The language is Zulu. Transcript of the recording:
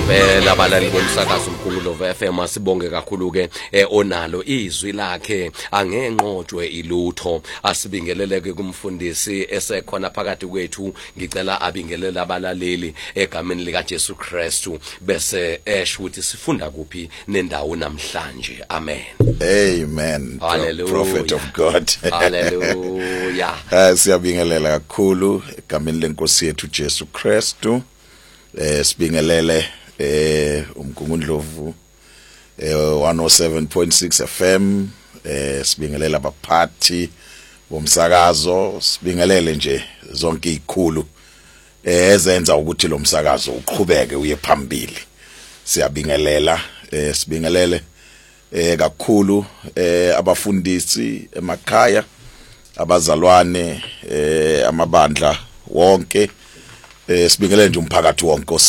ngempela abalali bomsakazo uMkhululo FM asibonge kakhulu ke onalo izwi lakhe angenqotshwe ilutho asibingeleleke kumfundisi esekhona phakathi kwethu ngicela abingelela abalaleli egameni lika Jesu Kristu bese esho ukuthi sifunda kuphi nendawo namhlanje amen amen prophet of God hallelujah siyabingelela kakhulu egameni lenkosi yethu Jesu Kristu sibingelele uMgungundlovu 107.6 FM sibingelela abaphathi bomsakazo sibingelele nje zonke izikhulu ezenza ukuthi lo msakazo uqhubeke uye phambili siyabingelela sibingelele kakhulu abafundisi emakhaya abazalwane amabandla wonke sibingelele nje umphakathi wonke